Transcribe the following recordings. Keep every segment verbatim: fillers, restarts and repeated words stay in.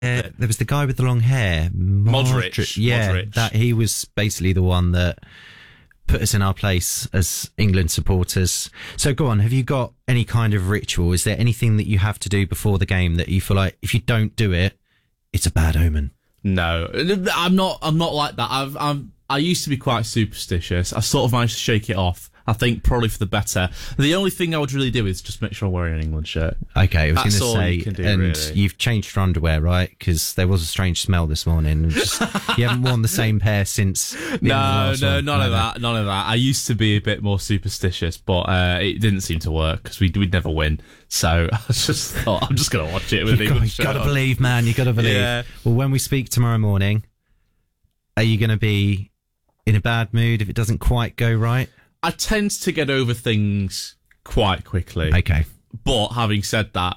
Uh, there was the guy with the long hair, Modric. Modric. Yeah, Modric. that he was basically the one that put us in our place as England supporters. So go on, have you got any kind of ritual? Is there anything that you have to do before the game that you feel like if you don't do it, it's a bad omen? No, I'm not. I'm not like that. I've, I'm. I used to be quite superstitious. I sort of managed to shake it off. I think probably for the better. The only thing I would really do is just make sure I'm wearing an England shirt. Okay, I was going to say, you can do, and really. You've changed your underwear, right? Because there was a strange smell this morning. Just, you haven't worn the same pair since. the No, last no, one. none of that. None of that. I used to be a bit more superstitious, but uh, it didn't seem to work because we'd, we'd never win. So I just thought, I'm just going to watch it with an You've England got, shirt got to on. believe, man. You've got to believe. Yeah. Well, when we speak tomorrow morning, are you going to be in a bad mood if it doesn't quite go right? I tend to get over things quite quickly. Okay. But having said that,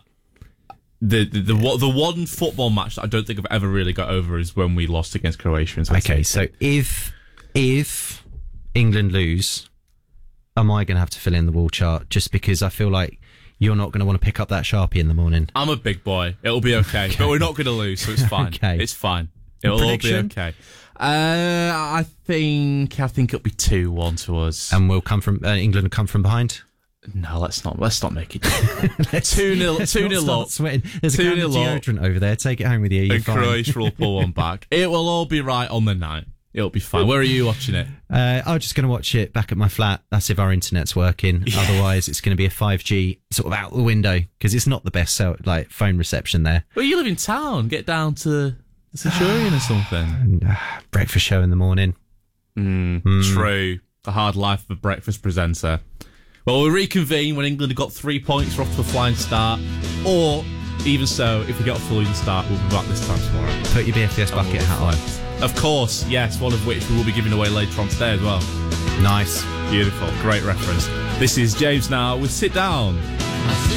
the the the, the, the one football match that I don't think I've ever really got over is when we lost against Croatia. In Okay, so if if England lose, am I going to have to fill in the wall chart just because I feel like you're not going to want to pick up that Sharpie in the morning? I'm a big boy. It'll be okay. Okay. But we're not going to lose, so it's fine. Okay. It's fine. It'll all be Prediction? okay. Uh, I think I think it'll be two one to us. And we'll come from uh, England will come from behind. no, let's not. Let's not make it two nil. Let's Two not nil start up. sweating. There's a two can of nil up. deodorant over there. Take it home with you. You're And fine. Croatia will pull one back. It will all be right on the night. It'll be fine. Where are you watching it? Uh, I'm just going to watch it back at my flat. That's if our internet's working. Yeah. Otherwise, it's going to be a five G sort of out the window because it's not the best cell, like phone reception there. Well, you live in town. Get down to the Centurion or something. And, uh, breakfast show in the morning. Mm, True. The hard life of a breakfast presenter. Well, we'll reconvene when England have got three points. We're off to a flying start. Or, even so, if we get a flying start, we'll be back this time tomorrow. Put your B F C S bucket hat on. Of course, yes, one of which we will be giving away later on today as well. Nice. Beautiful. Great reference. This is James now with Sit Down.